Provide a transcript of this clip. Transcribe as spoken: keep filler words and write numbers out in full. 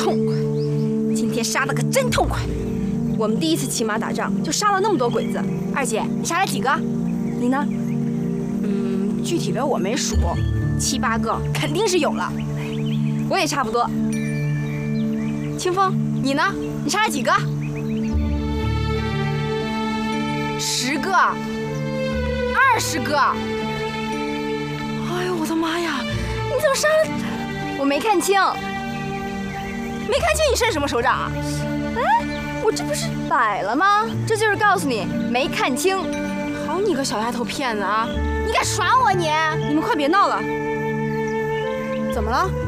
痛快！今天杀的可真痛快！我们第一次骑马打仗就杀了那么多鬼子。二姐，你杀了几个？你呢？嗯，具体的我没数，七八个肯定是有了。我也差不多。清风，你呢？你杀了几个？十个，二十个。哎呦，我的妈呀！你怎么杀了？我没看清，没看清你伸什么手掌啊？哎，我这不是摆了吗？这就是告诉你没看清。好你个小丫头片子啊！你敢耍我你！你们快别闹了！怎么了？